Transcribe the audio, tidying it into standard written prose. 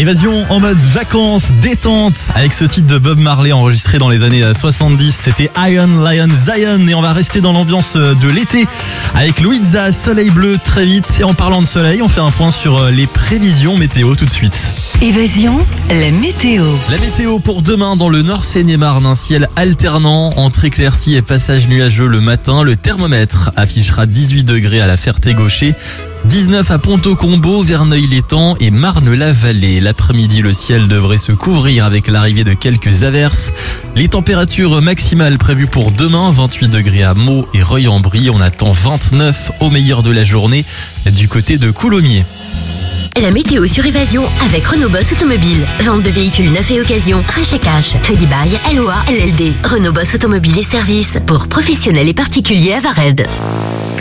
Évasion en mode vacances, détente, avec ce titre de Bob Marley enregistré dans les années 70. C'était Iron Lion Zion et on va rester dans l'ambiance de l'été avec Louisa, Soleil Bleu très vite. Et en parlant de soleil, on fait un point sur les prévisions météo tout de suite. Évasion, la météo. La météo pour demain dans le Nord Seine-et-Marne, un ciel alternant entre éclaircies et passages nuageux le matin. Le thermomètre affichera 18 degrés à la Ferté-Gaucher, 19 à Ponto-Combo, Verneuil-l'Étang et Marne-la-Vallée. L'après-midi, le ciel devrait se couvrir avec l'arrivée de quelques averses. Les températures maximales prévues pour demain, 28 degrés à Meaux et Reuil-en-Brie. On attend 29 au meilleur de la journée du côté de Coulommiers. La météo sur Évasion avec Renault Boss Automobile. Vente de véhicules neufs et occasion, rachat cash, crédit bail, LOA, LLD. Renault Boss Automobile et services pour professionnels et particuliers à Vared.